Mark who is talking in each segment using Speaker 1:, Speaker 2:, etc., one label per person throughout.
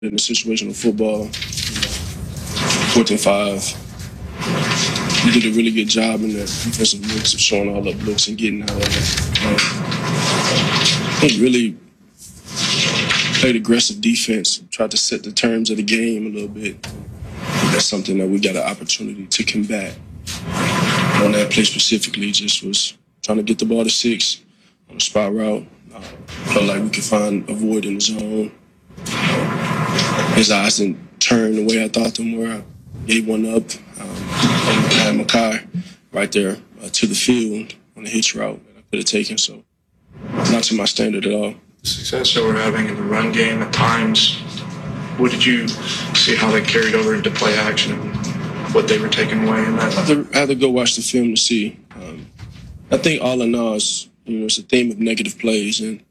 Speaker 1: in the situational football, 4th and 5. We did a really good job in the defensive looks of showing all up looks and getting out of it. I think really played aggressive defense, tried to set the terms of the game a little bit. That's something that we got an opportunity to combat. On that play specifically, just was trying to get the ball to 6 on a spot route. Felt like we could find a void in the zone. His eyes didn't turn the way I thought them were. I gave one up. I had Makai right there to the field on the hitch route that I could have taken. So not to my standard at all.
Speaker 2: The success that we're having in the run game at times, what did you see how they carried over into play action and what they were taking away in that?
Speaker 1: I had to go watch the film to see. I think all in all, it's a theme of negative plays, and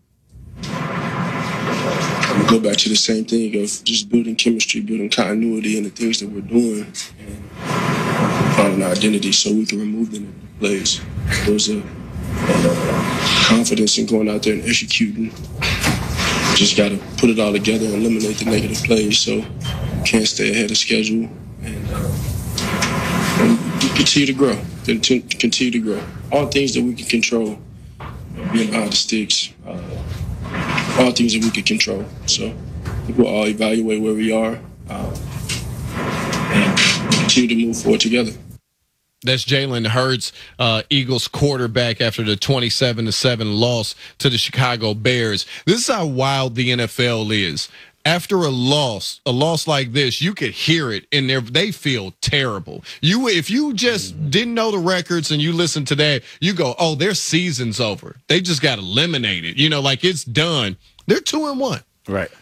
Speaker 1: we go back to the same thing of just building chemistry, building continuity in the things that we're doing, and finding our identity so we can remove the negative plays. There's a confidence in going out there and executing. Just got to put it all together and eliminate the negative plays so we can't stay ahead of schedule and continue to grow. Continue to grow. All things that we can control, being behind the sticks, all things that we can control. So we'll all evaluate where we are and continue to move forward together.
Speaker 3: That's Jalen Hurts, Eagles quarterback, after the 27-7 loss to the Chicago Bears. This is how wild the NFL is. After a loss like this, you could hear it in there. They feel terrible. If you just didn't know the records and you listen to that, you go, "Oh, their season's over. They just got eliminated. Like it's done." They're 2-1.
Speaker 4: Right.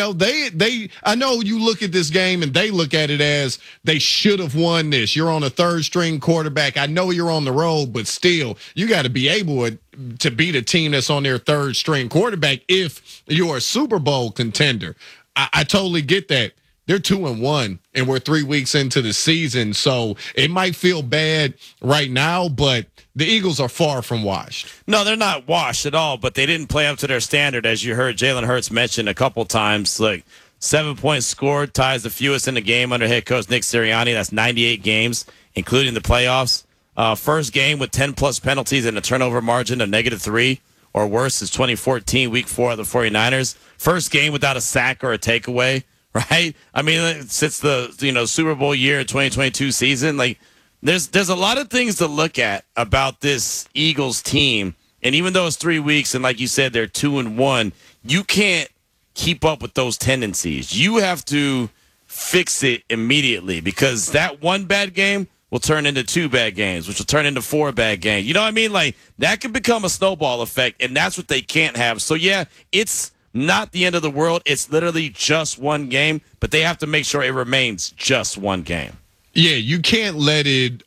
Speaker 3: I know you look at this game and they look at it as they should have won this. You're on a third string quarterback. I know you're on the road, but still, you got to be able to beat a team that's on their third string quarterback if you're a Super Bowl contender. I totally get that. They're 2-1 and we're 3 weeks into the season. So it might feel bad right now, but the Eagles are far from washed.
Speaker 4: No, they're not washed at all, but they didn't play up to their standard, as you heard Jalen Hurts mention a couple times. Like 7 points scored, ties the fewest in the game under head coach Nick Sirianni. That's 98 games, including the playoffs. First game with 10-plus penalties and a turnover margin of -3 or worse since 2014, week 4 of the 49ers. First game without a sack or a takeaway, right? I mean, since the Super Bowl year 2022 season, like there's a lot of things to look at about this Eagles team. And even though it's 3 weeks and like you said, they're 2-1, you can't keep up with those tendencies. You have to fix it immediately because that one bad game will turn into 2 bad games, which will turn into 4 bad games. You know what I mean? Like that could become a snowball effect, and that's what they can't have. So yeah, it's not the end of the world. It's literally just one game, but they have to make sure it remains just one game.
Speaker 3: Yeah, you can't let it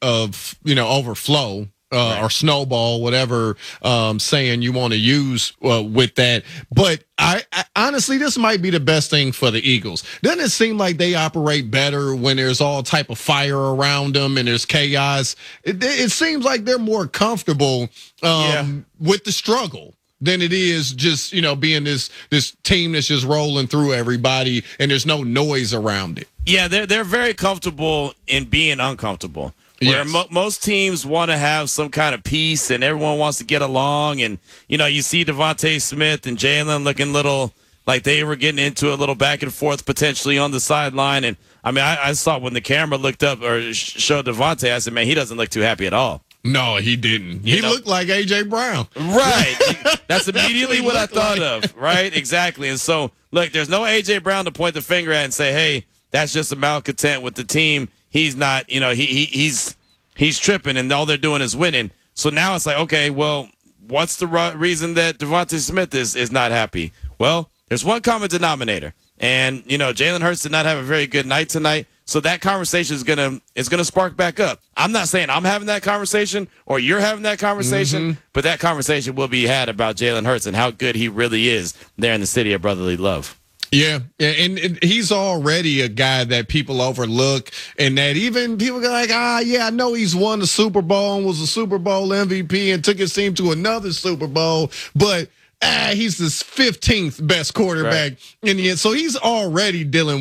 Speaker 3: overflow or snowball, whatever saying you want to use with that. But I honestly, this might be the best thing for the Eagles. Doesn't it seem like they operate better when there's all type of fire around them and there's chaos? It seems like they're more comfortable with the struggle than it is just, being this team that's just rolling through everybody and there's no noise around it.
Speaker 4: Yeah, they're very comfortable in being uncomfortable. Where
Speaker 3: Yes.
Speaker 4: Most teams want to have some kind of peace and everyone wants to get along. And, you see Devontae Smith and Jalen looking little like they were getting into a little back and forth potentially on the sideline. And, I mean, I saw when the camera looked up or showed Devontae, I said, man, he doesn't look too happy at all.
Speaker 3: No, he didn't. He looked like A.J. Brown.
Speaker 4: Right. That's immediately what I thought of. Right? Exactly. And so, look, there's no A.J. Brown to point the finger at and say, hey, that's just a malcontent with the team. He's not, he's tripping and all they're doing is winning. So now it's like, okay, well, what's the reason that Devontae Smith is not happy? Well, there's one common denominator. And, Jalen Hurts did not have a very good night tonight. So that conversation is gonna spark back up. I'm not saying I'm having that conversation or you're having that conversation, but that conversation will be had about Jalen Hurts and how good he really is there in the city of brotherly love.
Speaker 3: Yeah, and he's already a guy that people overlook, and that even people go like, I know he's won the Super Bowl and was a Super Bowl MVP and took his team to another Super Bowl, but he's the 15th best quarterback in the end. So he's already dealing